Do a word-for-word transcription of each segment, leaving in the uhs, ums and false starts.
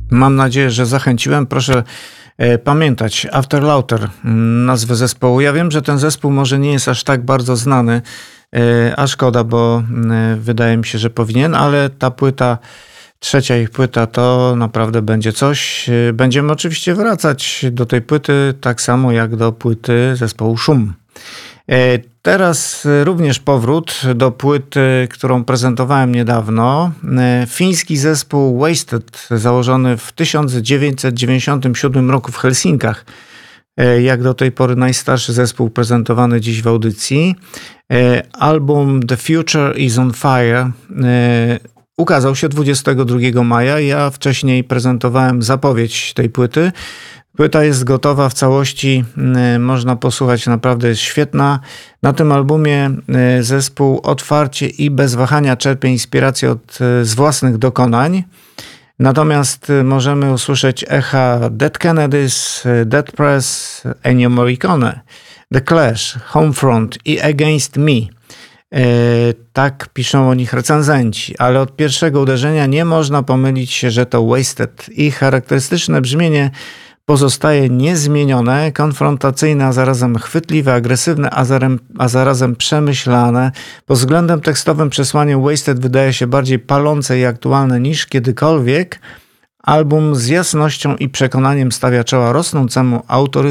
Mam nadzieję, że zachęciłem. Proszę pamiętać, After Lauter, nazwę zespołu. Ja wiem, że ten zespół może nie jest aż tak bardzo znany, a szkoda, bo wydaje mi się, że powinien, ale ta płyta, trzecia ich płyta, to naprawdę będzie coś. Będziemy oczywiście wracać do tej płyty, tak samo jak do płyty zespołu Szum. Teraz również powrót do płyty, którą prezentowałem niedawno. Fiński zespół Wasted, założony w tysiąc dziewięćset dziewięćdziesiątym siódmym roku w Helsinkach. Jak do tej pory najstarszy zespół prezentowany dziś w audycji. Album The Future is on Fire ukazał się dwudziestego drugiego maja. Ja wcześniej prezentowałem zapowiedź tej płyty. Płyta jest gotowa w całości, można posłuchać, naprawdę jest świetna. Na tym albumie zespół otwarcie i bez wahania czerpie inspirację od, z własnych dokonań. Natomiast możemy usłyszeć echa Dead Kennedys, Dead Press, Ennio Morricone, The Clash, Homefront i Against Me. Tak piszą o nich recenzenci, ale od pierwszego uderzenia nie można pomylić się, że to Wasted. Ich charakterystyczne brzmienie pozostaje niezmienione, konfrontacyjne, a zarazem chwytliwe, agresywne, a, zarazem, a zarazem przemyślane. Pod względem tekstowym przesłanie Wasted wydaje się bardziej palące i aktualne niż kiedykolwiek. Album z jasnością i przekonaniem stawia czoła rosnącemu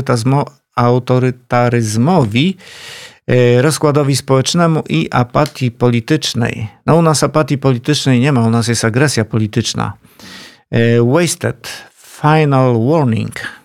autorytaryzmowi, rozkładowi społecznemu i apatii politycznej. No u nas apatii politycznej nie ma, u nas jest agresja polityczna. Wasted. Final Warning.